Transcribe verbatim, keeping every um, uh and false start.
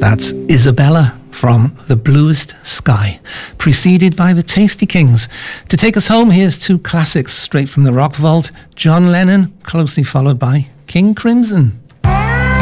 That's Isabella from The Bluest Sky, preceded by the Tasty Kings. To take us home, here's two classics straight from the rock vault. John Lennon, closely followed by King Crimson.